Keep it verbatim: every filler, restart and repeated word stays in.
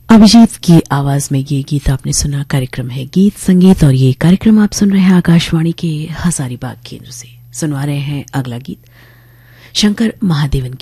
अभिजीत की आवाज में ये गीत आपने सुना। कार्यक्रम है गीत संगीत और ये कार्यक्रम आप सुन रहे हैं आकाशवाणी के हजारीबाग केंद्र से। सुनवा रहे हैं अगला गीत शंकर महादेवन